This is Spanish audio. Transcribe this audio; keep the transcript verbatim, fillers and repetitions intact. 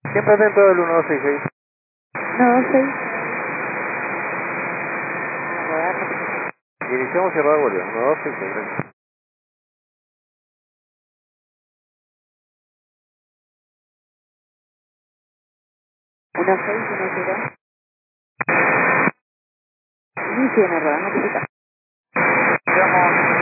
Siempre atento del uno dos seis seis. uno dos seis. Dirección Sierra Bolívar, uno dos seis seis. Gracias. uno seis uno cero. Inicio en error, notificación. Llamo